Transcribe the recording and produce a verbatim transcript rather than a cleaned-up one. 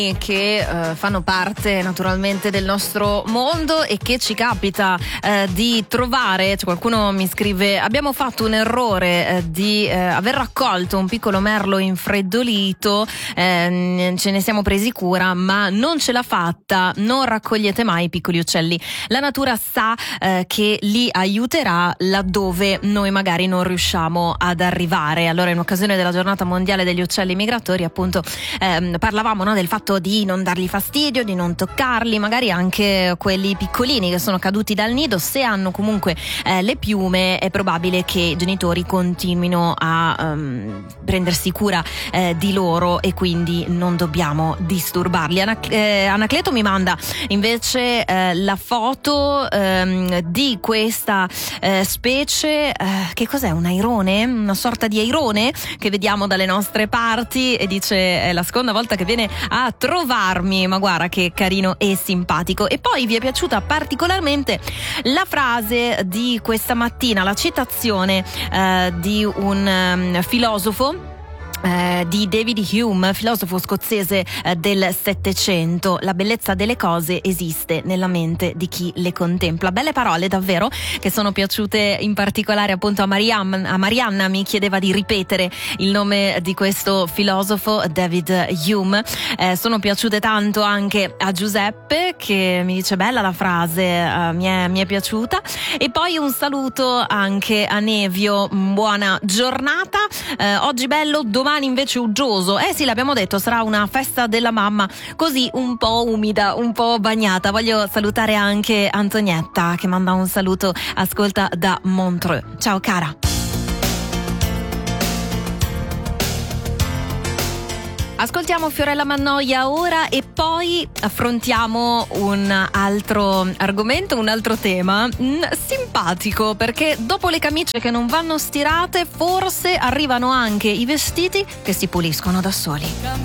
che eh, fanno parte naturalmente del nostro mondo e che ci capita eh, di trovare. Cioè, qualcuno mi scrive: abbiamo fatto un errore eh, di eh, aver raccolto un piccolo merlo infreddolito, eh, ce ne siamo presi cura, ma non ce l'ha fatta. Non raccogliete mai i piccoli uccelli, la natura sa eh, che li aiuterà laddove noi magari non riusciamo ad arrivare. Allora, in occasione della giornata mondiale degli uccelli migratori, appunto ehm, parlavamo, no, del fatto di non dargli fastidio, di non toccarli, magari anche quelli piccolini che sono caduti dal nido. Se hanno comunque eh, le piume, è probabile che i genitori continuino a um, prendersi cura eh, di loro, e quindi non dobbiamo disturbarli. Ana- eh, Anacleto mi manda invece eh, la foto ehm, di questa eh, specie, eh, che cos'è? Un airone? Una sorta di airone che vediamo dalle nostre parti, e dice: è la seconda volta che viene a trovarmi, ma guarda che carino e simpatico. E poi vi è piaciuta particolarmente la frase di questa mattina, la citazione eh, di un um, filosofo Eh, di David Hume, filosofo scozzese eh, del Settecento: la bellezza delle cose esiste nella mente di chi le contempla. Belle parole davvero, che sono piaciute in particolare appunto a, Mariam, a Marianna. Mi chiedeva di ripetere il nome di questo filosofo, David Hume. Eh, sono piaciute tanto anche a Giuseppe, che mi dice: bella la frase, eh, mi, è, mi è piaciuta. E poi un saluto anche a Nevio: buona giornata, eh, oggi bello, domani invece uggioso. Eh sì, l'abbiamo detto, sarà una festa della mamma, così un po' umida, un po' bagnata. Voglio salutare anche Antonietta, che manda un saluto, ascolta da Montreux. Ciao cara. Ascoltiamo Fiorella Mannoia ora, e poi affrontiamo un altro argomento, un altro tema mm, simpatico, perché dopo le camicie che non vanno stirate, forse arrivano anche i vestiti che si puliscono da soli.